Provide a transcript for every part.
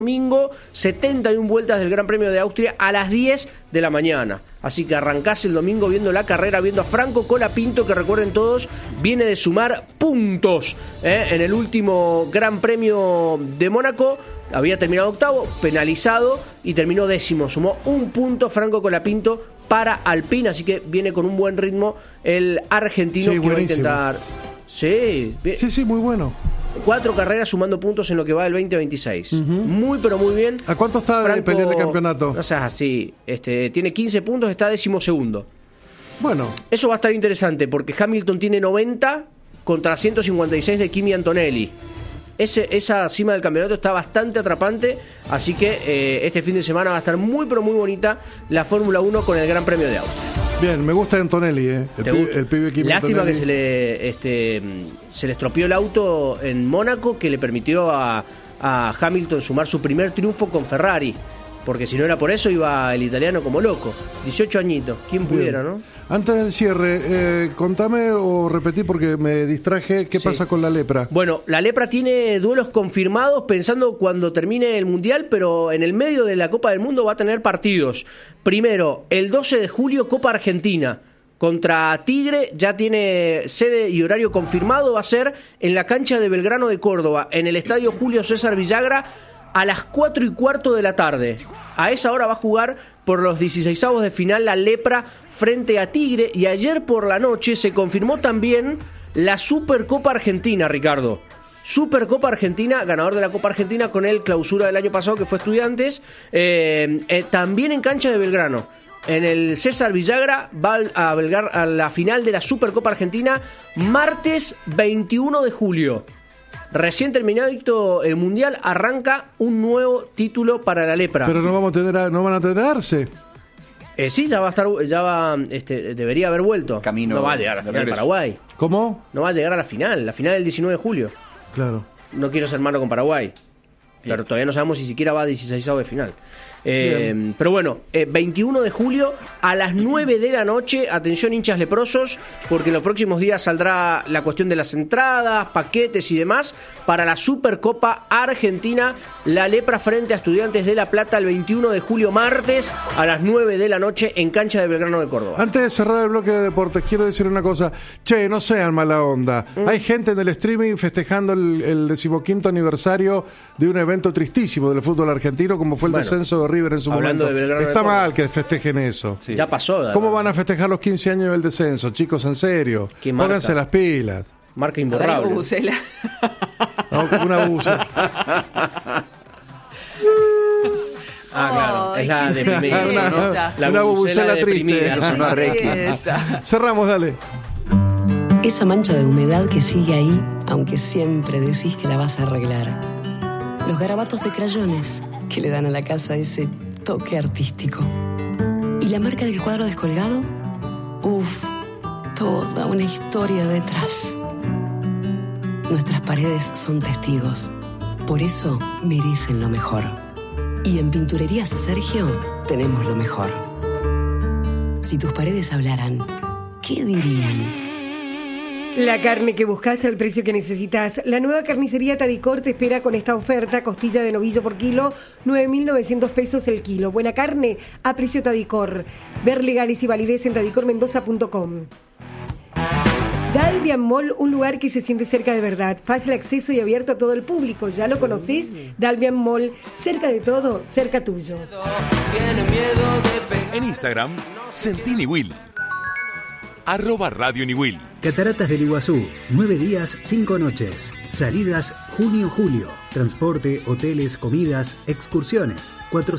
Domingo, 71 vueltas del Gran Premio de Austria a las 10 de la mañana. Así que arrancás el domingo viendo la carrera, viendo a Franco Colapinto, que recuerden todos, viene de sumar puntos en el último Gran Premio de Mónaco. Había terminado octavo, penalizado y terminó décimo. Sumó un punto Franco Colapinto para Alpine, así que viene con un buen ritmo el argentino, sí, que buenísimo. Va a intentar... Sí, muy bueno. 4 carreras sumando puntos en lo que va del 2026. Muy, pero muy bien. ¿A cuánto está de pelear el campeonato? No seas así. Tiene 15 puntos, está 12º. Bueno. Eso va a estar interesante porque Hamilton tiene 90 contra 156 de Kimi Antonelli. Esa cima del campeonato está bastante atrapante, así que este fin de semana va a estar muy, pero muy bonita la Fórmula 1 con el Gran Premio de Austria. Bien, me gusta Antonelli, el pibe Kimi Lástima Antonelli. Que se le estropeó el auto en Mónaco, que le permitió a Hamilton sumar su primer triunfo con Ferrari, porque si no era por eso iba el italiano como loco. 18 añitos, ¿quién pudiera, no? Antes del cierre, contame o repetí porque me distraje, ¿qué pasa con la lepra? Bueno, la lepra tiene duelos confirmados pensando cuando termine el Mundial, pero en el medio de la Copa del Mundo va a tener partidos. Primero, el 12 de julio, Copa Argentina. Contra Tigre, ya tiene sede y horario confirmado, va a ser en la cancha de Belgrano de Córdoba, en el estadio Julio César Villagra, a las 4:15 de la tarde. A esa hora va a jugar por los 16avos de final la lepra frente a Tigre, y ayer por la noche se confirmó también la Supercopa Argentina, Ricardo. Supercopa Argentina, ganador de la Copa Argentina con el clausura del año pasado que fue Estudiantes, también en cancha de Belgrano. En el César Villagra va a la final de la Supercopa Argentina martes 21 de julio. Recién terminado el Mundial, arranca un nuevo título para la lepra. Pero no van a tener Arce. Sí, ya va a estar, debería haber vuelto. No va a llegar a la final de Paraguay. ¿Cómo? No va a llegar a la final del 19 de julio. Claro. No quiero ser malo con Paraguay. Claro, todavía no sabemos si siquiera va a 16avos de final. Pero bueno, 21 de julio a las 9 de la noche, atención hinchas leprosos, porque en los próximos días saldrá la cuestión de las entradas, paquetes y demás para la Supercopa Argentina, la lepra frente a Estudiantes de La Plata el 21 de julio, martes a las 9 de la noche en cancha de Belgrano de Córdoba. Antes de cerrar el bloque de deportes, quiero decir una cosa. Che, no sean mala onda. Hay gente en el streaming festejando el 15º aniversario de un evento tristísimo del fútbol argentino, como fue el descenso de River en su momento. Está mal que festejen eso. Sí. Ya pasó. ¿Cómo van a festejar los 15 años del descenso, chicos? En serio. Pónganse las pilas. Marca imborrable. Una bucela. Claro. Es la deprimida. Una bubucela triste. Cerramos, dale. Esa mancha de humedad que sigue ahí, aunque siempre decís que la vas a arreglar. Los garabatos de crayones que le dan a la casa ese toque artístico. ¿Y la marca del cuadro descolgado? Toda una historia detrás. Nuestras paredes son testigos. Por eso merecen lo mejor. Y en Pinturerías Sergio tenemos lo mejor. Si tus paredes hablaran, ¿qué dirían? La carne que buscas al precio que necesitas. La nueva carnicería Tadicor te espera con esta oferta. Costilla de novillo por kilo, 9.900 pesos el kilo. Buena carne a precio Tadicor. Ver legales y validez en tadicormendoza.com. Dalvian Mall, un lugar que se siente cerca de verdad. Fácil acceso y abierto a todo el público. ¿Ya lo conocés? Dalvian Mall, cerca de todo, cerca tuyo. En Instagram, Sentí Niwil. @Radio Niwil. Cataratas del Iguazú, 9 días, 5 noches. Salidas junio-julio. Transporte, hoteles, comidas, excursiones.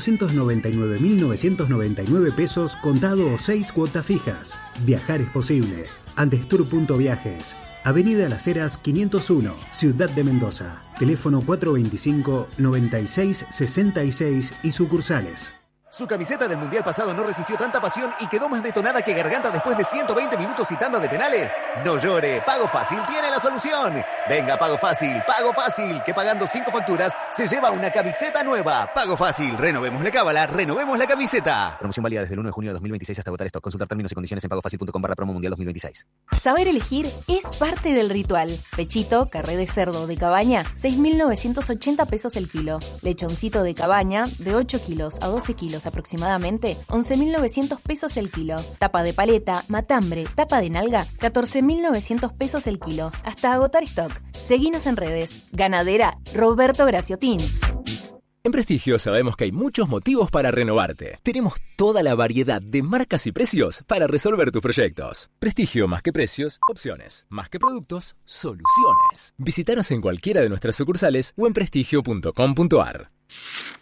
499.999 pesos contado o 6 cuotas fijas. Viajar es posible. Andestour.viajes. Avenida Las Heras 501, Ciudad de Mendoza. Teléfono 425-9666 y sucursales. Su camiseta del Mundial pasado no resistió tanta pasión y quedó más detonada que Garganta después de 120 minutos y tanda de penales. No llore, Pago Fácil tiene la solución. Venga, Pago Fácil, que pagando 5 facturas se lleva una camiseta nueva. Pago Fácil, renovemos la cábala, renovemos la camiseta. Promoción válida desde el 1 de junio de 2026 hasta agotar stock. Consultar términos y condiciones en pagofacil.com/promo mundial 2026. Saber elegir es parte del ritual. Pechito, carré de cerdo de cabaña, 6.980 pesos el kilo. Lechoncito de cabaña, de 8 kilos a 12 kilos aproximadamente, 11.900 pesos el kilo. Tapa de paleta, matambre, tapa de nalga, 14.900 pesos el kilo. Hasta agotar stock. Seguinos en redes. Ganadera Roberto Graciotín. En Prestigio sabemos que hay muchos motivos para renovarte. Tenemos toda la variedad de marcas y precios para resolver tus proyectos. Prestigio, más que precios, opciones. Más que productos, soluciones. Visítanos en cualquiera de nuestras sucursales o en prestigio.com.ar.